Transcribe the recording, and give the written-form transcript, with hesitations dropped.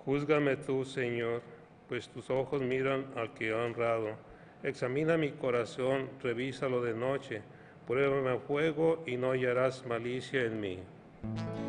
Júzgame tú, Señor, pues tus ojos miran al que ha honrado. Examina mi corazón, revísalo de noche, pruébame a fuego y no hallarás malicia en mí.